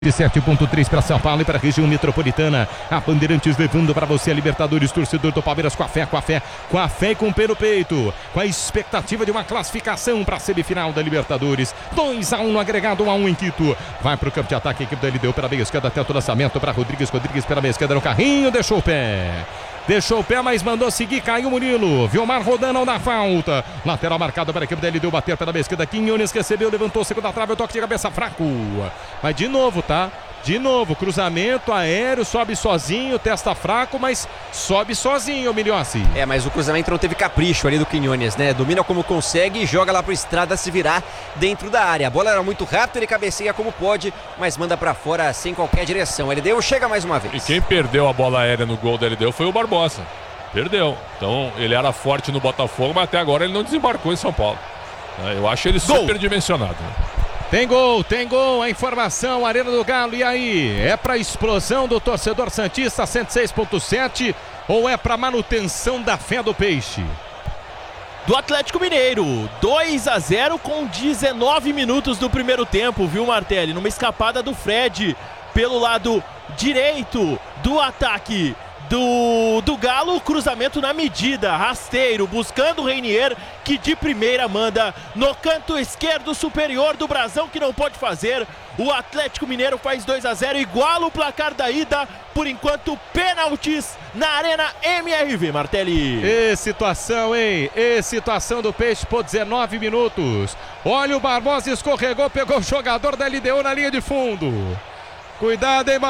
7.3 para São Paulo e para a região metropolitana. A Bandeirantes levando para você a Libertadores, torcedor do Palmeiras, com a fé e com o pé no peito, com a expectativa de uma classificação para a semifinal da Libertadores. 2-1 no agregado, 1-1 em Quito. Vai para o campo de ataque, a equipe da LDU pela meia esquerda, tenta o lançamento para Rodrigues pela meia esquerda no carrinho, deixou o pé, mas mandou seguir, caiu o Murilo. Vilmar rodando, não dá falta. Lateral marcado para a equipe da LDU, bater pela meia esquerda. Quinhones recebeu, levantou, segunda trave, o toque de cabeça fraco. Mas de novo, tá? De novo, cruzamento aéreo, sobe sozinho, testa fraco, mas sobe sozinho, Milhossi. Mas o cruzamento não teve capricho ali do Quinhones, né? Domina como consegue e joga lá pro Estrada se virar dentro da área. A bola era muito rápida, ele cabeceia como pode, mas manda pra fora sem qualquer direção. LDU chega mais uma vez. E quem perdeu a bola aérea no gol da LDU foi o Barbosa. Perdeu. Então ele era forte no Botafogo, mas até agora ele não desembarcou em São Paulo. Eu acho ele superdimensionado. Tem gol, a informação, Arena do Galo, e aí? É pra explosão do torcedor santista, 106.7, ou é pra manutenção da fé do peixe? Do Atlético Mineiro, 2-0 com 19 minutos do primeiro tempo, viu, Martelli? Numa escapada do Fred pelo lado direito do ataque do Galo, cruzamento na medida, rasteiro, buscando o Reinier, que de primeira manda no canto esquerdo superior do brasão, que não pode fazer. O Atlético Mineiro faz 2-0, iguala o placar da ida, por enquanto pênaltis na Arena MRV, Martelli. E situação, hein? E situação do Peixe por 19 minutos. Olha o Barbosa, escorregou, pegou o jogador da LDU na linha de fundo. Cuidado, hein,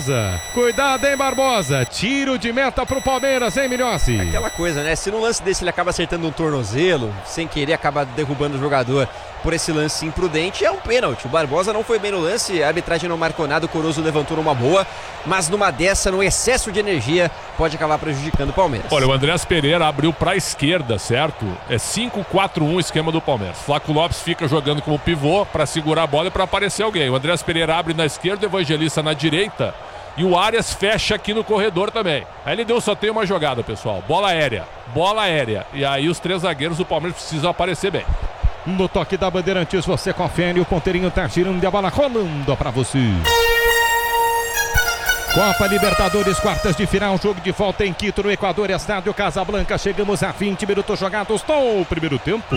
Barbosa. Tiro de meta pro Palmeiras, hein, Milhossi? Aquela coisa, né? Se no lance desse ele acaba acertando um tornozelo, sem querer acaba derrubando o jogador por esse lance imprudente, é um pênalti. O Barbosa não foi bem no lance, a arbitragem não marcou nada, o Corozo levantou numa boa, mas numa dessa, no excesso de energia, pode acabar prejudicando o Palmeiras. Olha, o Andrés Pereira abriu pra esquerda, certo? É 5-4-1 o esquema do Palmeiras. Flaco Lopes fica jogando como pivô pra segurar a bola e pra aparecer alguém. O Andrés Pereira abre na esquerda, o Evangelista na direita e o Arias fecha aqui no corredor também. A LDU só tem uma jogada, pessoal. Bola aérea. E aí os três zagueiros do Palmeiras precisam aparecer bem. No toque da Bandeirantes, você confere, o ponteirinho tá girando e a bola rolando pra você. Copa Libertadores, quartas de final, jogo de volta em Quito, no Equador, Estádio Casablanca. Chegamos a 20 minutos jogados do primeiro tempo.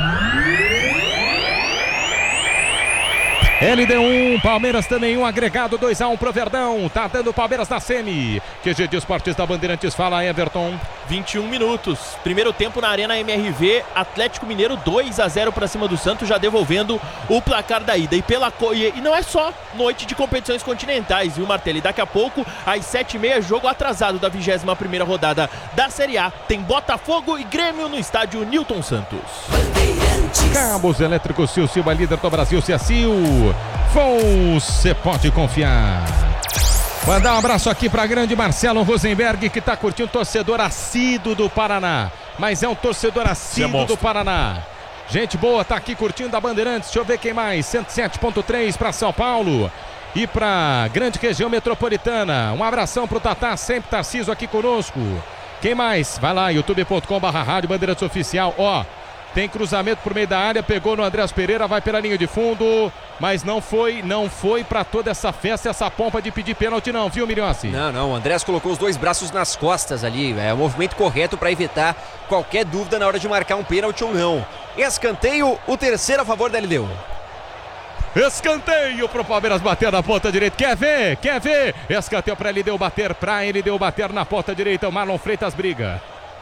LD1, Palmeiras também 1, agregado 2-1 pro Verdão. Tá dando o Palmeiras na semi. QG de Esportes da Bandeirantes, fala Everton. 21 minutos, primeiro tempo na Arena MRV, Atlético Mineiro 2-0 para cima do Santos, já devolvendo o placar da ida. E não é só noite de competições continentais, viu, Martelli? Daqui a pouco, às 7h30, jogo atrasado da 21ª rodada da Série A. Tem Botafogo e Grêmio no estádio Newton Santos. Cabos Elétricos Silva, líder do Brasil, Ciacil. Você pode confiar. Mandar um abraço aqui para grande Marcelo Rosenberg, que está curtindo, torcedor assíduo do Paraná. Mas é um torcedor assíduo do Paraná. Gente boa, tá aqui curtindo a Bandeirantes. Deixa eu ver quem mais. 107.3 para São Paulo e para grande região metropolitana. Um abração pro Tatá, sempre Tarcísio aqui conosco. Quem mais? Vai lá, youtube.com/rádio Bandeirantes Oficial. Ó, tem cruzamento por meio da área, pegou no Andrés Pereira, vai pela linha de fundo, mas não foi para toda essa festa, essa pompa de pedir pênalti não, viu, Milhossi? Não, o Andrés colocou os dois braços nas costas ali, é o movimento correto para evitar qualquer dúvida na hora de marcar um pênalti ou não. Escanteio, o terceiro a favor da LDU. Escanteio pro Palmeiras bater na ponta direita. Quer ver? Escanteio pra LDU bater na ponta direita. O Marlon Freitas briga.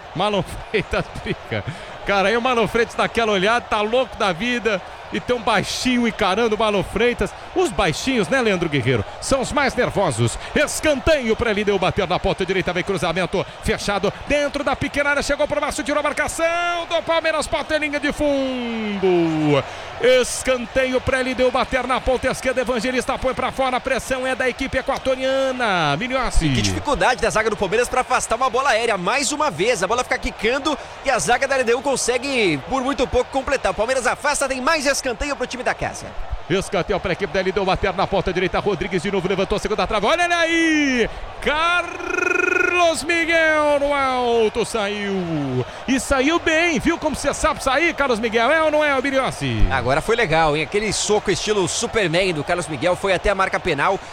Cara, aí o Marlon Freitas naquela olhada, tá louco da vida. E tem um baixinho encarando o Marlon Freitas. Os baixinhos, né, Leandro Guerreiro? São os mais nervosos. Escanteio para ele, deu bater na ponta direita. Vem cruzamento fechado dentro da pequena área. Chegou pro Márcio, tirou a marcação do Palmeiras. Bota em linha de fundo. Escanteio para ele, deu bater na ponta esquerda. Evangelista põe para fora. A pressão é da equipe equatoriana. Milhossi. Que dificuldade da zaga do Palmeiras para afastar uma bola aérea. Mais uma vez, a bola fica quicando e a zaga da LDU consegue por muito pouco completar. O Palmeiras afasta, tem mais escanteio pro time da casa. Escanteio para a equipe da LDU bater na ponta direita. Rodrigues de novo levantou a segunda trave. Olha ele aí! Carlos Carlos Miguel no alto, saiu. E saiu bem, viu como você sabe sair, Carlos Miguel? É ou não é, Obiriossi? Agora foi legal, hein? Aquele soco estilo Superman do Carlos Miguel foi até a marca penal